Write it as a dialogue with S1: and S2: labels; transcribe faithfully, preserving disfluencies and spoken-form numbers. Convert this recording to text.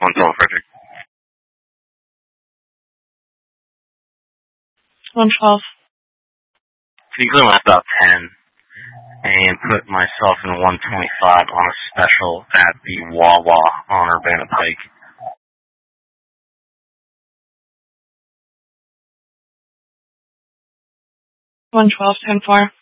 S1: one twelve, Frederick.
S2: one twelve.
S1: Can you clear my about ten and put myself in one twenty-five on a special at the Wawa on Urbana Pike?
S2: one twelve, ten four.